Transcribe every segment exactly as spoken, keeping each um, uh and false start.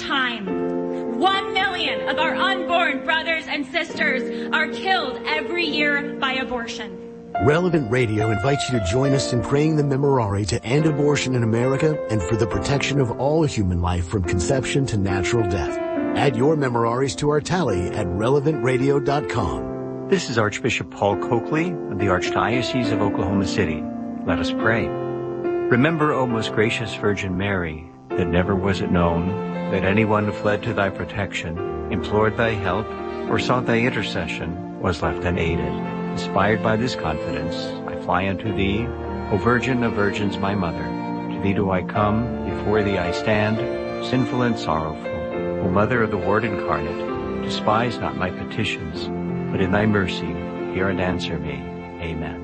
time. One million of our unborn brothers and sisters are killed every year by abortion. Relevant Radio invites you to join us in praying the Memorare to end abortion in America and for the protection of all human life from conception to natural death. Add your Memoraries to our tally at relevant radio dot com. This is Archbishop Paul Coakley of the Archdiocese of Oklahoma City. Let us pray. Remember, O most gracious Virgin Mary, that never was it known that anyone who fled to thy protection, implored thy help, or sought thy intercession was left unaided. Inspired by this confidence, I fly unto thee, O Virgin of Virgins, my Mother. To thee do I come, before thee I stand, sinful and sorrowful. O Mother of the Word incarnate, despise not my petitions, but in thy mercy hear and answer me. Amen.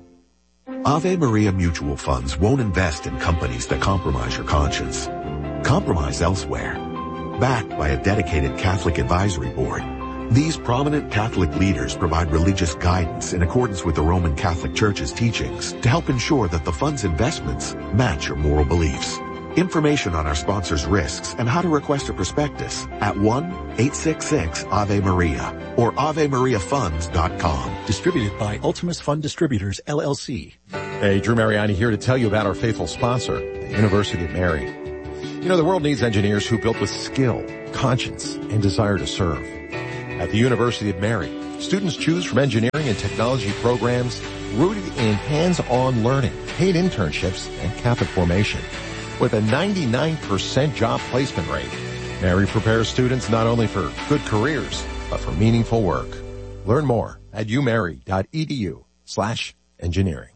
Ave Maria Mutual Funds won't invest in companies that compromise your conscience. Compromise elsewhere. Backed by a dedicated Catholic advisory board, these prominent Catholic leaders provide religious guidance in accordance with the Roman Catholic Church's teachings to help ensure that the fund's investments match your moral beliefs. Information on our sponsors' risks and how to request a prospectus at one eight six six Ave Maria or ave maria funds dot com. Distributed by Ultimus Fund Distributors, L L C. Hey, Drew Mariani here to tell you about our faithful sponsor, the University of Mary. You know, the world needs engineers who built with skill, conscience, and desire to serve. At the University of Mary, students choose from engineering and technology programs rooted in hands-on learning, paid internships, and Catholic formation. With a ninety-nine percent job placement rate, Mary prepares students not only for good careers, but for meaningful work. Learn more at umary.edu slash engineering.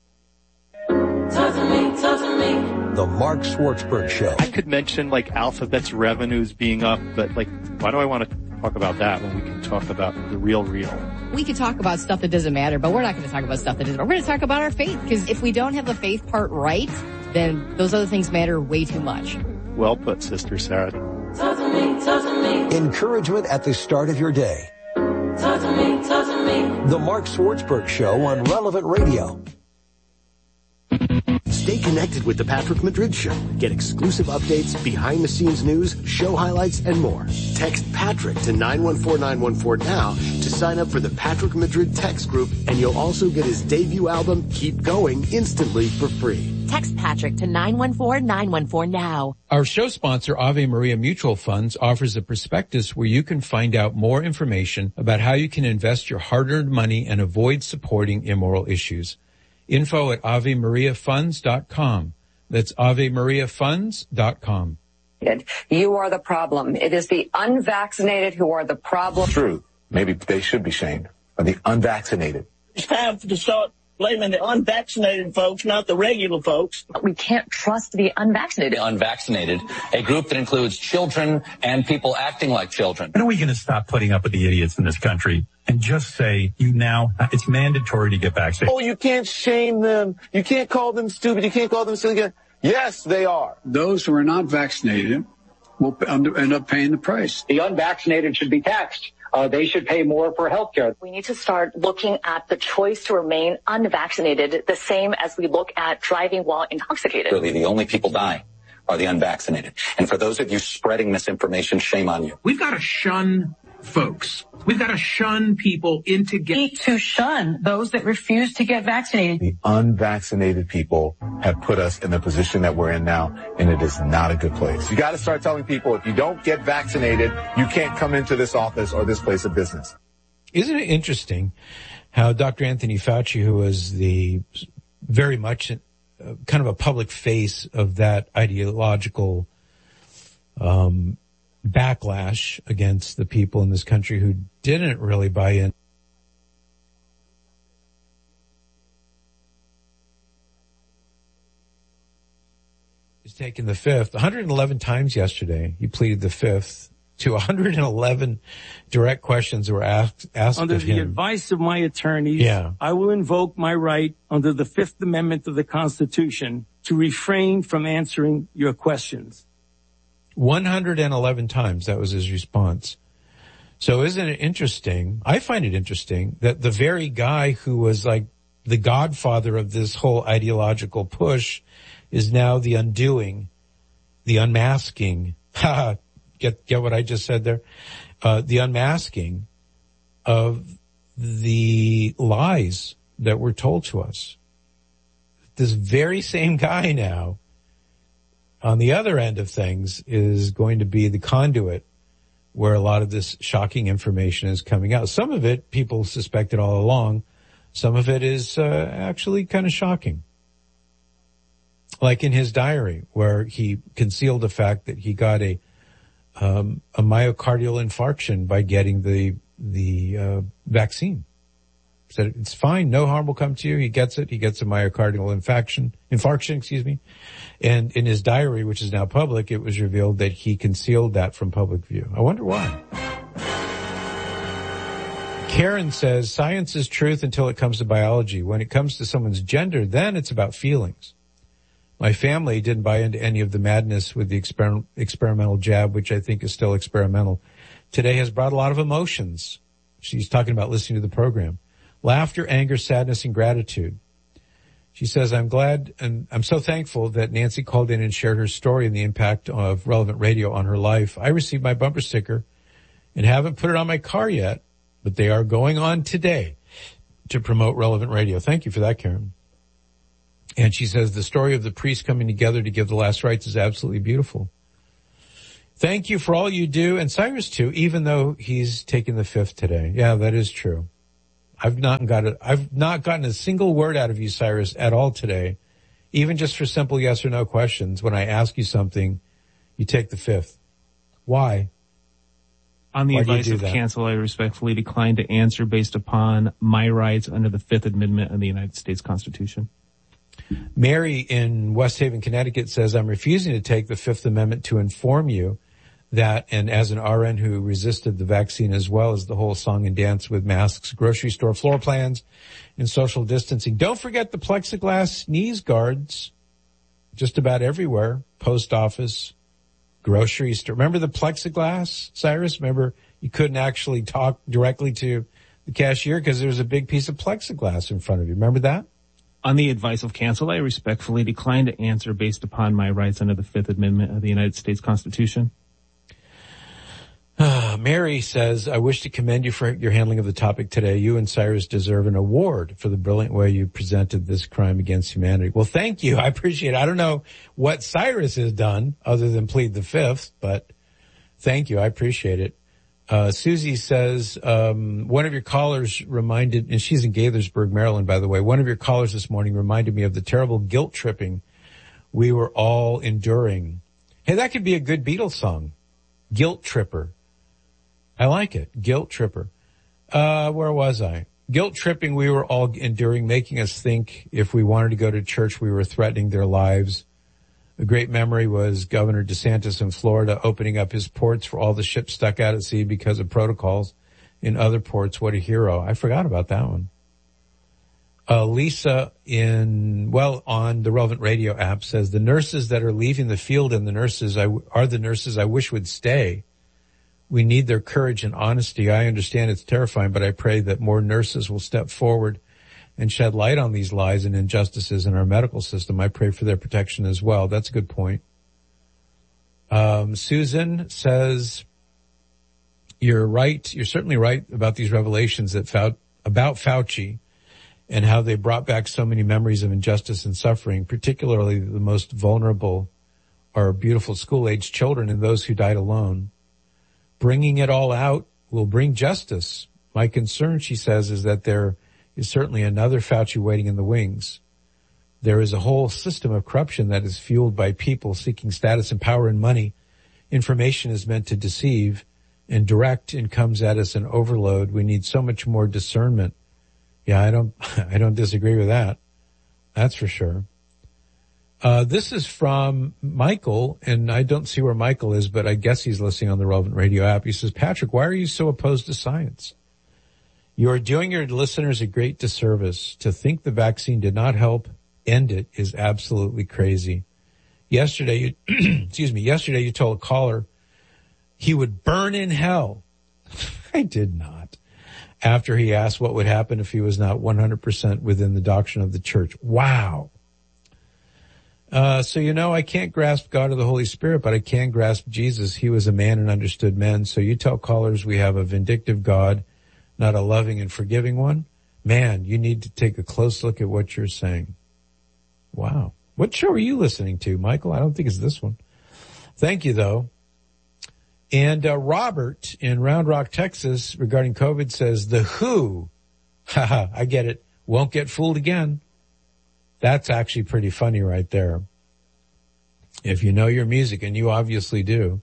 Talk to me, talk to me. The Mark Schwartzberg Show. I could mention like Alphabet's revenues being up, but like, why do I want to talk about that when we can talk about the real real? We could talk about stuff that doesn't matter, but we're not going to talk about stuff that doesn't matter. We're going to talk about our faith, because if we don't have the faith part right, then those other things matter way too much. Well put, Sister Sarah. Talk to me, talk to me. Encouragement at the start of your day. Talk to me, talk to me. The Mark Schwartzberg Show on Relevant Radio. Stay connected with The Patrick Madrid Show. Get exclusive updates, behind-the-scenes news, show highlights, and more. Text Patrick to nine one four nine one four now to sign up for the Patrick Madrid text group, and you'll also get his debut album, Keep Going, instantly for free. Text Patrick to nine one four nine one four now. Our show sponsor, Ave Maria Mutual Funds, offers a prospectus where you can find out more information about how you can invest your hard-earned money and avoid supporting immoral issues. Info at ave maria funds dot com. That's ave maria funds dot com. You are the problem. It is the unvaccinated who are the problem. True. Maybe they should be shamed. But the unvaccinated. It's time to start blaming the unvaccinated folks, not the regular folks. We can't trust the unvaccinated. The unvaccinated, a group that includes children and people acting like children. When are we going to stop putting up with the idiots in this country and just say, you now, it's mandatory to get vaccinated? Oh, you can't shame them. You can't call them stupid. You can't call them silly. Yes, they are. Those who are not vaccinated will end up paying the price. The unvaccinated should be taxed. Uh, they should pay more for health care. We need to start looking at the choice to remain unvaccinated the same as we look at driving while intoxicated. Really, the only people dying are the unvaccinated. And for those of you spreading misinformation, shame on you. We've got to shun folks. We've got to shun people into getting... to shun those that refuse to get vaccinated. The unvaccinated people have put us in the position that we're in now, and it is not a good place. You got to start telling people, if you don't get vaccinated, you can't come into this office or this place of business. Isn't it interesting how Doctor Anthony Fauci, who was the very much uh, kind of a public face of that ideological um backlash against the people in this country who didn't really buy in. He's taken the fifth. one hundred eleven times yesterday, he pleaded the fifth to one hundred eleven direct questions that were asked, asked under of the him. advice of my attorneys, yeah. I will invoke my right under the Fifth Amendment of the Constitution to refrain from answering your questions. one hundred eleven times, that was his response. So isn't it interesting? I find it interesting that the very guy who was like the godfather of this whole ideological push is now the undoing, the unmasking, Get, get what I just said there? Uh, the unmasking of the lies that were told to us. This very same guy now, on the other end of things, is going to be the conduit where a lot of this shocking information is coming out. Some of it, people suspected all along. Some of it is uh, actually kind of shocking. Like in his diary, where he concealed the fact that he got a um, a myocardial infarction by getting the the uh, vaccine. Said it's fine, no harm will come to you. He gets it. He gets a myocardial infarction, infarction, excuse me. And in his diary, which is now public, it was revealed that he concealed that from public view. I wonder why. Karen says, science is truth until it comes to biology. When it comes to someone's gender, then it's about feelings. My family didn't buy into any of the madness with the exper- experimental jab, which I think is still experimental. Today has brought a lot of emotions. She's talking about listening to the program. Laughter, anger, sadness, and gratitude. She says, I'm glad and I'm so thankful that Nancy called in and shared her story and the impact of Relevant Radio on her life. I received my bumper sticker and haven't put it on my car yet, but they are going on today to promote Relevant Radio. Thank you for that, Karen. And she says the story of the priests coming together to give the last rites is absolutely beautiful. Thank you for all you do, and Cyrus too, even though he's taking the fifth today. Yeah, that is true. I've not got a, I've not gotten a single word out of you, Cyrus, at all today, even just for simple yes or no questions. When I ask you something, you take the fifth. Why? On the Why advice of that? counsel, I respectfully decline to answer based upon my rights under the Fifth Amendment of the United States Constitution. Mary in West Haven, Connecticut says, I'm refusing to take the Fifth Amendment to inform you that, and as an R N who resisted the vaccine as well as the whole song and dance with masks, grocery store floor plans, and social distancing. Don't forget the plexiglass sneeze guards just about everywhere. Post office, grocery store. Remember the plexiglass, Cyrus? Remember you couldn't actually talk directly to the cashier because there was a big piece of plexiglass in front of you. Remember that? On the advice of counsel, I respectfully decline to answer based upon my rights under the Fifth Amendment of the United States Constitution. Uh, Mary says, I wish to commend you for your handling of the topic today. You and Cyrus deserve an award for the brilliant way you presented this crime against humanity. Well, thank you. I appreciate it. I don't know what Cyrus has done other than plead the fifth, but thank you. I appreciate it. Uh, Susie says, um, one of your callers reminded, and she's in Gaithersburg, Maryland, by the way, one of your callers this morning reminded me of the terrible guilt tripping we were all enduring. Hey, that could be a good Beatles song. Guilt Tripper. I like it. Guilt Tripper. Uh, where was I? Guilt tripping we were all enduring, making us think if we wanted to go to church, we were threatening their lives. A great memory was Governor DeSantis in Florida opening up his ports for all the ships stuck out at sea because of protocols in other ports. What a hero. I forgot about that one. Uh, Lisa in, well, on the Relevant Radio app says the nurses that are leaving the field and the nurses I, are the nurses I wish would stay. We need their courage and honesty. I understand it's terrifying, but I pray that more nurses will step forward and shed light on these lies and injustices in our medical system. I pray for their protection as well. That's a good point. Um, Susan says, you're right. You're certainly right about these revelations that Fau- about Fauci and how they brought back so many memories of injustice and suffering, particularly the most vulnerable are beautiful school-age children and those who died alone. Bringing it all out will bring justice. My concern, she says, is that there is certainly another Fauci waiting in the wings. There is a whole system of corruption that is fueled by people seeking status and power and money. Information is meant to deceive and direct and comes at us in overload. We need so much more discernment. Yeah, I don't, I don't disagree with that. That's for sure. Uh, this is from Michael, and I don't see where Michael is, but I guess he's listening on the Relevant Radio app. He says, Patrick, why are you so opposed to science? You are doing your listeners a great disservice. To think the vaccine did not help end it is absolutely crazy. Yesterday, you, excuse me, yesterday you told a caller he would burn in hell. I did not. After he asked what would happen if he was not one hundred percent within the doctrine of the church. Wow. Uh, so, you know, I can't grasp God or the Holy Spirit, but I can grasp Jesus. He was a man and understood men. So you tell callers we have a vindictive God, not a loving and forgiving one. Man, you need to take a close look at what you're saying. Wow. What show are you listening to, Michael? I don't think it's this one. Thank you, though. And uh, Robert in Round Rock, Texas, regarding COVID says, the W H O, haha, I get it, won't get fooled again. That's actually pretty funny right there. If you know your music, and you obviously do.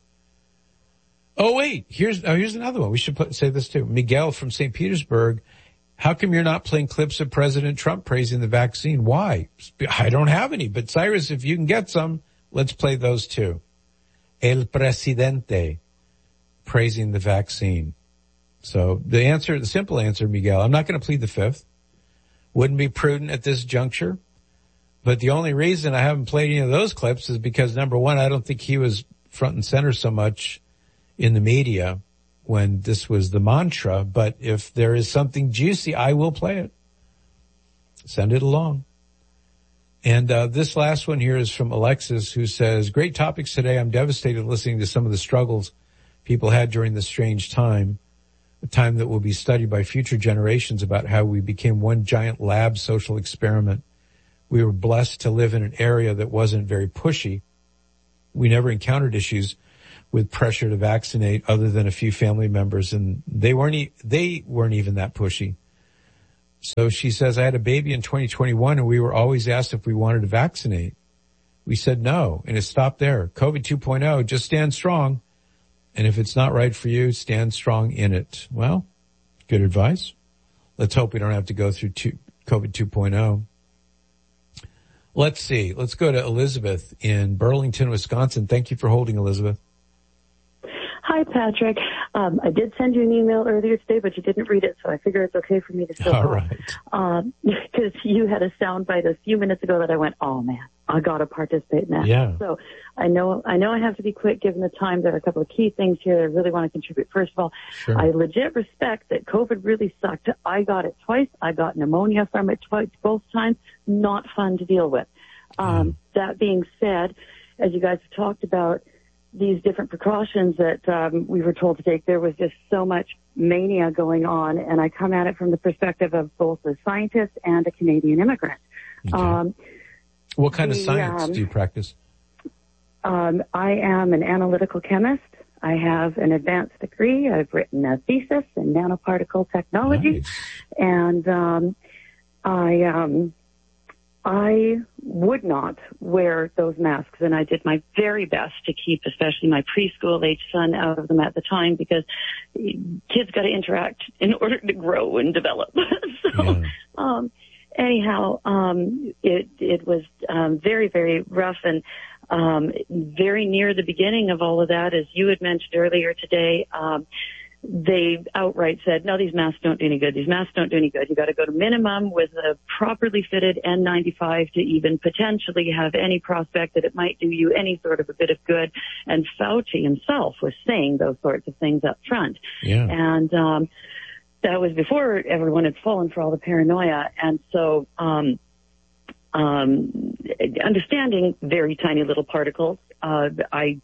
Oh, wait, here's oh, here's another one. We should put, say this too. Miguel from Saint Petersburg. How come you're not playing clips of President Trump praising the vaccine? Why? I don't have any. But Cyrus, if you can get some, let's play those too. El Presidente praising the vaccine. So the answer, the simple answer, Miguel, I'm not going to plead the fifth. Wouldn't be prudent at this juncture. But the only reason I haven't played any of those clips is because, number one, I don't think he was front and center so much in the media when this was the mantra. But if there is something juicy, I will play it. Send it along. And uh this last one here is from Alexis, who says, great topics today. I'm devastated listening to some of the struggles people had during this strange time, a time that will be studied by future generations about how we became one giant lab social experiment. We were blessed to live in an area that wasn't very pushy. We never encountered issues with pressure to vaccinate other than a few family members, and they weren't, e- they weren't even that pushy. So she says, I had a baby in twenty twenty-one and we were always asked if we wanted to vaccinate. We said no, and it stopped there. COVID two point oh, just stand strong. And if it's not right for you, stand strong in it. Well, good advice. Let's hope we don't have to go through two, COVID two point oh. Let's see. Let's go to Elizabeth in Burlington, Wisconsin. Thank you for holding, Elizabeth. Hi, Patrick. Um, I did send you an email earlier today, but you didn't read it, so I figure it's okay for me to still All call. right. Um, because you had a soundbite a few minutes ago that I went, oh man, I got to participate in that. Yeah. So I know, I know I have to be quick given the time. There are a couple of key things here that I really want to contribute. First of all, Sure. I legit respect that COVID really sucked. I got it twice. I got pneumonia from it twice, both times. Not fun to deal with. Um, that being said, as you guys have talked about, these different precautions that um, we were told to take, there was just so much mania going on, and I come at it from the perspective of both a scientist and a Canadian immigrant. Okay. Um, What kind the, of science um, do you practice? Um, I am an analytical chemist. I have an advanced degree. I've written a thesis in nanoparticle technology, Nice. and um, I um, I would not wear those masks, and I did my very best to keep, especially my preschool age son, out of them at the time, because kids got to interact in order to grow and develop. so, Yeah. um, anyhow, um, it it was um, very very rough, and um, very near the beginning of all of that, as you had mentioned earlier today. Um, They outright said, no, these masks don't do any good. These masks don't do any good. You got to go to minimum with a properly fitted N ninety-five to even potentially have any prospect that it might do you any sort of a bit of good. And Fauci himself was saying those sorts of things up front. Yeah. And, um, that was before everyone had fallen for all the paranoia. And so, um, um, understanding very tiny little particles, uh, I,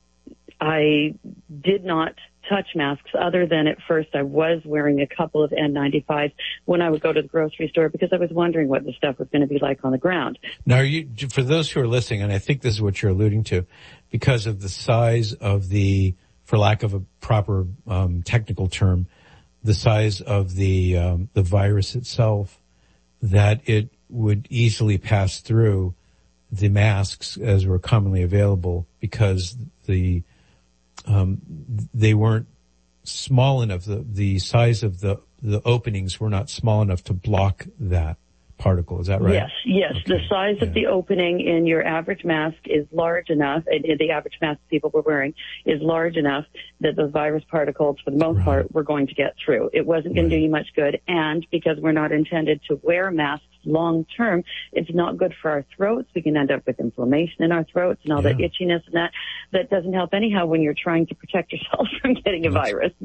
I did not touch masks other than at first I was wearing a couple of N ninety-fives when I would go to the grocery store because I was wondering what the stuff was going to be like on the ground. Now, are you, for those who are listening, and I think this is what you're alluding to, because of the size of the, for lack of a proper um, technical term, the size of the um, the virus itself, that it would easily pass through the masks as were commonly available because the um, they weren't small enough. The the size of the the openings were not small enough to block that particle. Is that right? Yes, yes. Okay. The size yeah. of the opening in your average mask is large enough, and the average mask people were wearing is large enough that those virus particles, for the most right. part, were going to get through. It wasn't going right. to do you much good, and because we're not intended to wear masks long term, it's not good for our throats. We can end up with inflammation in our throats and all yeah. that itchiness and that. That doesn't help anyhow when you're trying to protect yourself from getting a that's, virus. And then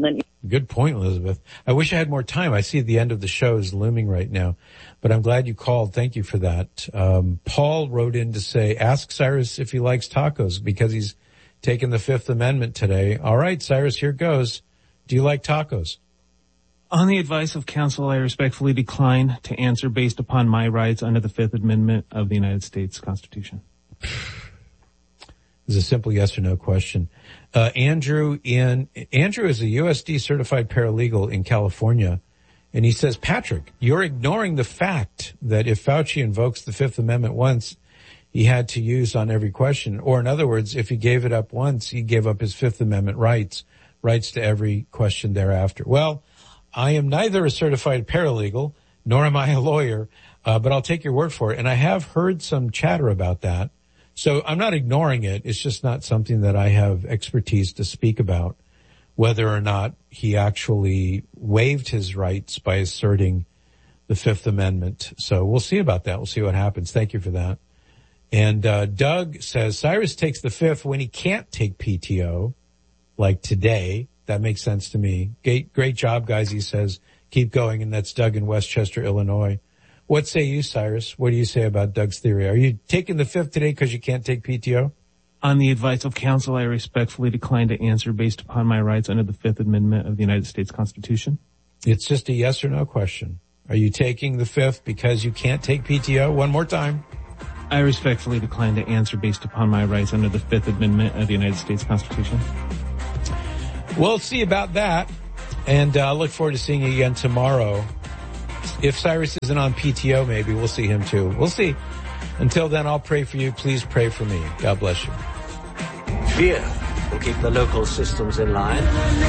Good point, Elizabeth. I wish I had more time. I see the end of the show is looming right now, but I'm glad you called. Thank you for that. Um, Paul wrote in to say, ask Cyrus if he likes tacos because he's taken the Fifth Amendment today. All right, Cyrus, here goes. Do you like tacos? On the advice of counsel, I respectfully decline to answer based upon my rights under the Fifth Amendment of the United States Constitution. It's a simple yes or no question. Uh, Andrew in, Andrew is a U S D certified paralegal in California. And he says, Patrick, you're ignoring the fact that if Fauci invokes the Fifth Amendment once, he had to use on every question. Or in other words, if he gave it up once, he gave up his Fifth Amendment rights, rights to every question thereafter. Well, I am neither a certified paralegal, nor am I a lawyer, uh, but I'll take your word for it. And I have heard some chatter about that. So I'm not ignoring it. It's just not something that I have expertise to speak about, whether or not he actually waived his rights by asserting the Fifth Amendment. So we'll see about that. We'll see what happens. Thank you for that. And uh Doug says Cyrus takes the Fifth when he can't take P T O, like today. That makes sense to me. Great, great job, guys, he says. Keep going. And that's Doug in Westchester, Illinois. What say you, Cyrus? What do you say about Doug's theory? Are you taking the Fifth today because you can't take P T O? On the advice of counsel, I respectfully decline to answer based upon my rights under the Fifth Amendment of the United States Constitution. It's just a yes or no question. Are you taking the Fifth because you can't take P T O? One more time. I respectfully decline to answer based upon my rights under the Fifth Amendment of the United States Constitution. We'll see about that. And I uh, look forward to seeing you again tomorrow. If Cyrus isn't on P T O, maybe we'll see him too. We'll see. Until then, I'll pray for you. Please pray for me. God bless you. Fear will keep the local systems in line.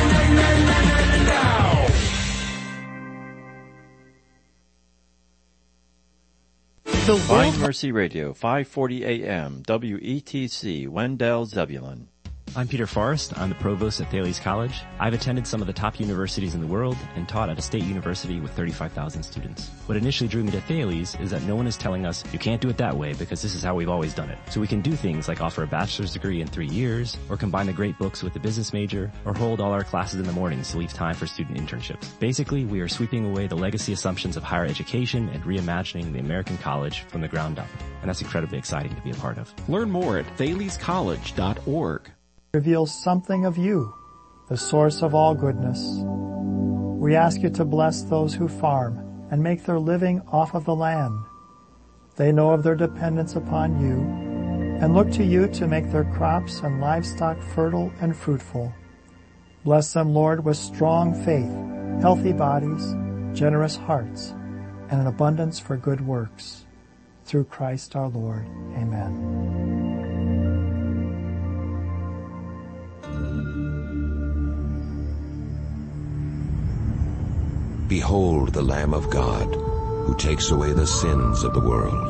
The Find Mercy Radio, five forty A M, W E T C, Wendell, Zebulon. I'm Peter Forrest. I'm the provost at Thales College. I've attended some of the top universities in the world and taught at a state university with thirty-five thousand students. What initially drew me to Thales is that no one is telling us you can't do it that way because this is how we've always done it. So we can do things like offer a bachelor's degree in three years, or combine the great books with the business major, or hold all our classes in the mornings to leave time for student internships. Basically, we are sweeping away the legacy assumptions of higher education and reimagining the American college from the ground up. And that's incredibly exciting to be a part of. Learn more at thales college dot org. Reveals something of you, the source of all goodness. We ask you to bless those who farm and make their living off of the land. They know of their dependence upon you and look to you to make their crops and livestock fertile and fruitful. Bless them, Lord, with strong faith, healthy bodies, generous hearts, and an abundance for good works. Through Christ our Lord. Amen. Behold the Lamb of God, who takes away the sins of the world.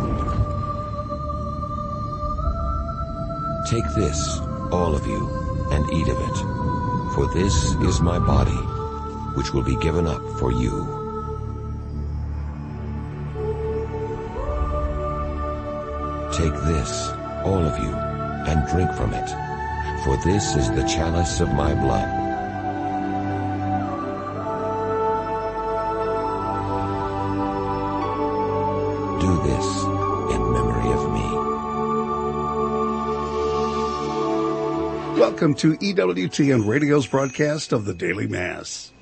Take this, all of you, and eat of it, for this is my body, which will be given up for you. Take this, all of you, and drink from it, for this is the chalice of my blood. Do this in memory of me. Welcome to E W T N Radio's broadcast of the Daily Mass.